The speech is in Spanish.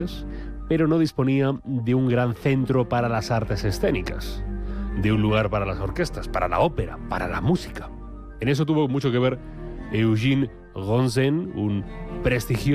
pero no disponía de un gran centro para las artes escénicas, de un lugar para las orquestas, para la ópera, para la música. En eso tuvo mucho que ver Eugene Gonzen, un prestigioso